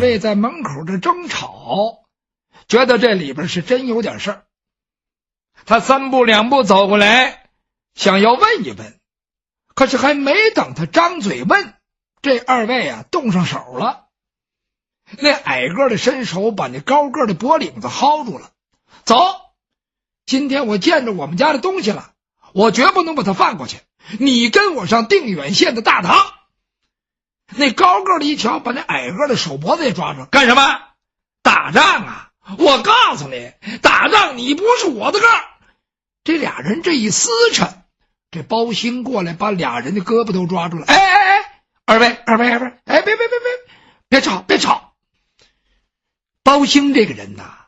位在门口这争吵，觉得这里边是真有点事儿。他3步2步走过来，想要问一问，可是还没等他张嘴问，这2位啊动上手了。那矮个的伸手把那高个的脖领子薅住了。走，今天我见着我们家的东西了，我绝不能把他放过去，你跟我上定远县的大堂。那高个的一瞧，把那矮个的手脖子也抓住，干什么？打仗啊！我告诉你，打仗你不是我的个儿。这俩人这一撕扯，这包兴过来把俩人的胳膊都抓住了。二位，别吵。包兴这个人呐，